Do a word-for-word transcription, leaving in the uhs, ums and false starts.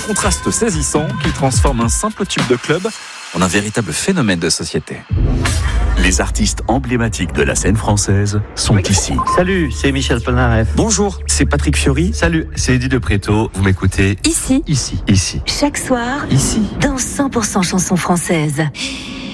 contraste saisissant qui transforme un simple tube de club en un véritable phénomène de société. Les artistes emblématiques de la scène française sont ici. Salut, c'est Michel Polnareff. Bonjour, c'est Patrick Fiori. Salut, c'est Eddie de Préto. Vous m'écoutez Ici, ici, ici, chaque soir, ici. dans cent pour cent chansons françaises.